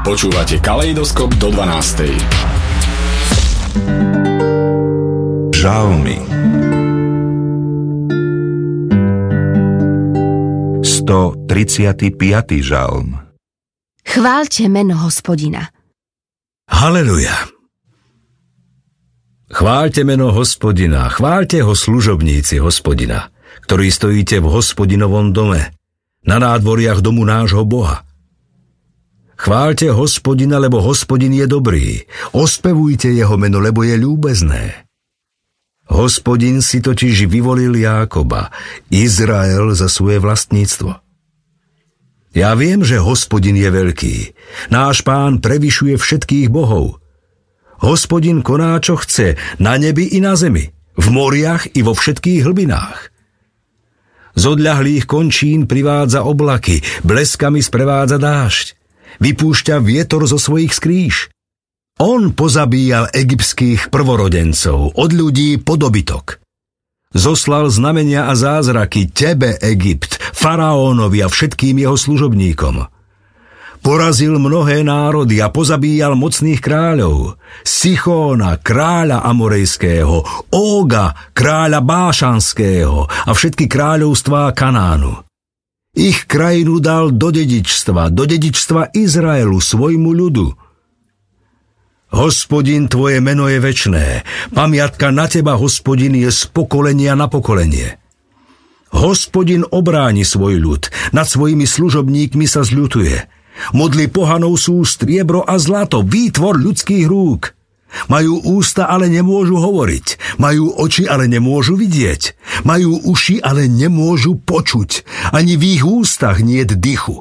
Počúvate Kaleidoskop do 12. Žalmy. 135. žalm. Chváľte meno Hospodina. Haleluja. Chváľte meno Hospodina, chváľte ho služobníci Hospodina, ktorí stojíte v Hospodinovom dome, na nádvoriach domu nášho Boha. Chváľte Hospodina, lebo Hospodin je dobrý. Ospevujte jeho meno, lebo je ľúbezné. Hospodin si totiž vyvolil Jákoba, Izrael za svoje vlastníctvo. Ja viem, že Hospodin je veľký. Náš Pán prevyšuje všetkých bohov. Hospodin koná, čo chce, na nebi i na zemi, v moriach i vo všetkých hlbinách. Z odľahlých končín privádza oblaky, bleskami sprevádza dážď. Vypúšťa vietor zo svojich skríš. On pozabíjal egyptských prvorodencov, od ľudí po dobytok. Zoslal znamenia a zázraky tebe, Egypt, faraónovi a všetkým jeho služobníkom. Porazil mnohé národy a pozabíjal mocných kráľov. Sichóna, kráľa Amorejského, Óga, kráľa Bášanského a všetky kráľovstvá Kanánu. Ich krajinu dal do dedičstva Izraelu, svojmu ľudu. Hospodin, tvoje meno je večné. Pamiatka na teba, Hospodin, je z pokolenia na pokolenie. Hospodin obráni svoj ľud, nad svojimi služobníkmi sa zľutuje. Modly pohanov sú striebro a zlato, výtvor ľudských rúk. Majú ústa, ale nemôžu hovoriť. Majú oči, ale nemôžu vidieť. Majú uši, ale nemôžu počuť. Ani v ich ústach niet dychu.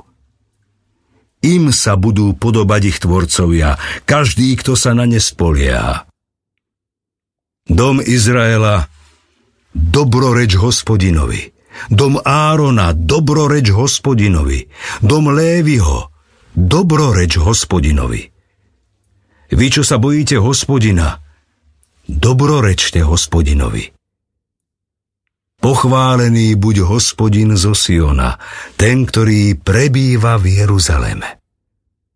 Im sa budú podobať ich tvorcovia, každý, kto sa na ne spolieha. Dom Izraela, dobroreč Hospodinovi. Dom Árona, dobroreč Hospodinovi. Dom Léviho, dobroreč Hospodinovi. Vy, čo sa bojíte Hospodina, dobrorečte Hospodinovi. Pochválený buď Hospodin zo Siona, ten, ktorý prebýva v Jeruzaleme.